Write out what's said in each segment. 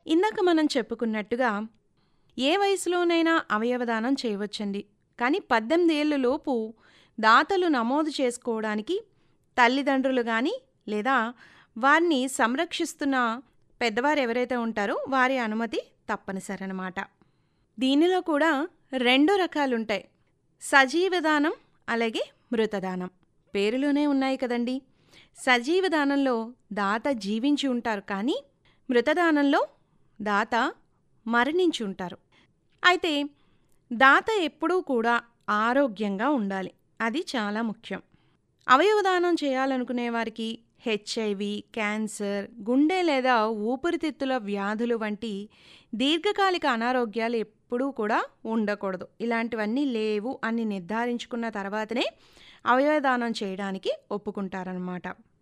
ఇందాక మనం చెప్పుకున్నట్టుగా ఏ వయసులోనైనా అవయవదానం చేయవచ్చండి. కానీ 18 ఏళ్ల లోపు దాతలు నమోదు చేసుకోవడానికి తల్లిదండ్రులు గాని, లేదా వారిని సంరక్షిస్తున్న పెద్దవారు ఎవరైతే ఉంటారో వారి అనుమతి తప్పనిసరనమాట. దీనిలో కూడా 2 రకాలుంటాయి. సజీవదానం, అలాగే మృతదానం. పేరులోనే ఉన్నాయి కదండీ! సజీవదానంలో దాత జీవించి ఉంటారు, కానీ మృతదానంలో దాత మరణించి ఉంటారు. అయితే దాత ఎప్పుడూ కూడా ఆరోగ్యంగా ఉండాలి. అది చాలా ముఖ్యం. అవయవదానం చేయాలనుకునే వారికి హెచ్ఐవి, క్యాన్సర్, గుండె లేదా ఊపిరితిత్తుల వ్యాధులు వంటి దీర్ఘకాలిక అనారోగ్యాలు ఎప్పుడూ కూడా ఉండకూడదు. ఇలాంటివన్నీ లేవు అని నిర్ధారించుకున్న తర్వాతనే అవయవదానం చేయడానికి ఒప్పుకుంటారనమాట.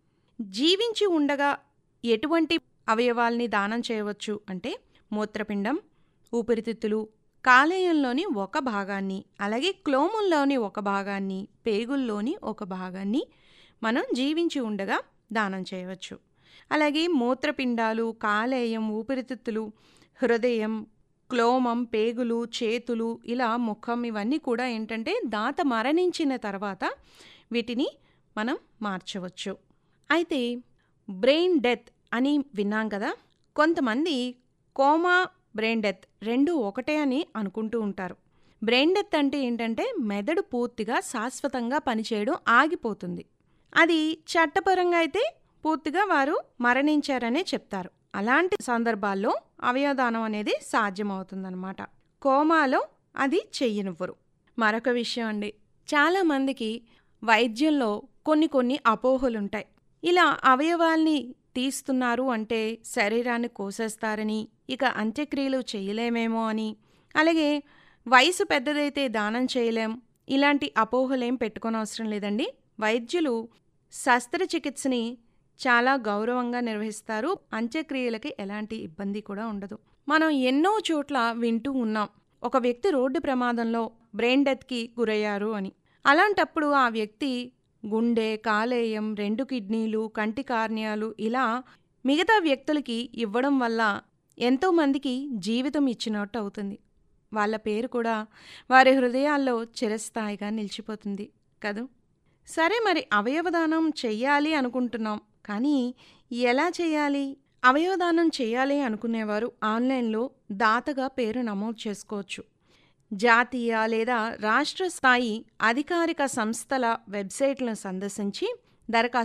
జీవించి ఉండగా ఎటువంటి అవయవాల్ని దానం చేయవచ్చు అంటే మూత్రపిండం, ఊపిరితిత్తులు, కాలేయంలోని ఒక భాగాన్ని, అలాగే క్లోముల్లోని ఒక భాగాన్ని, పేగుల్లోని ఒక భాగాన్ని మనం జీవించి ఉండగా దానం చేయవచ్చు. అలాగే మూత్రపిండాలు, కాలేయం, ఊపిరితిత్తులు, హృదయం, క్లోమం, పేగులు, చేతులు, ఇలా ముఖం, ఇవన్నీ కూడా ఏంటంటే దాత మరణించిన తర్వాత వీటిని మనం మార్చవచ్చు. అయితే బ్రెయిన్ డెత్ అని విన్నాం కదా. కొంతమంది కోమా, బ్రెయిన్ డెత్ రెండు ఒకటే అని అనుకుంటూ ఉంటారు. బ్రెయిన్ డెత్ అంటే ఏంటంటే మెదడు పూర్తిగా శాశ్వతంగా పనిచేయడం ఆగిపోతుంది. అది చట్టపరంగా అయితే పూర్తిగా వారు మరణించారనే చెప్తారు. అలాంటి సందర్భాల్లో అవయవదానం అనేది సాధ్యమవుతుందన్నమాట. కోమాలో అది చెయ్యనివ్వరు. మరొక విషయం అండి, చాలామందికి వైద్యంలో కొన్ని అపోహలుంటాయి. ఇలా అవయవాల్ని తీస్తున్నారు అంటే శరీరాన్ని కోసేస్తారని, ఇక అంత్యక్రియలు చేయలేమేమో అని, అలాగే వయసు పెద్దదైతే దానం చేయలేం, ఇలాంటి అపోహలేం పెట్టుకోనవసరం లేదండి. వైద్యులు శస్త్రచికిత్సని చాలా గౌరవంగా నిర్వహిస్తారు. అంత్యక్రియలకి ఎలాంటి ఇబ్బంది కూడా ఉండదు. మనం ఎన్నో చోట్ల వింటూ ఉన్నాం, ఒక వ్యక్తి రోడ్డు ప్రమాదంలో బ్రెయిన్ డెత్కి గురయ్యారు అని. అలాంటప్పుడు ఆ వ్యక్తి గుండె, కాలేయం, 2 కిడ్నీలు, కంటి కార్నియాలు ఇలా మిగతా వ్యక్తులకి ఇవ్వడం వల్ల ఎంతోమందికి జీవితం ఇచ్చినట్టు అవుతుంది. వాళ్ళ పేరు కూడా వారి హృదయాల్లో చిరస్థాయిగా నిలిచిపోతుంది కదూ. సరే, మరి అవయవదానం చెయ్యాలి అనుకుంటున్నాం, కానీ ఎలా చేయాలి? అవయవదానం చేయాలి అనుకునేవారు ఆన్లైన్లో దాతగా పేరు నమోదు చేసుకోవచ్చు. జాతీయ లేదా రాష్ట్ర స్థాయి అధికారిక సంస్థల వెబ్సైట్లను సందర్శించి దరఖాస్తు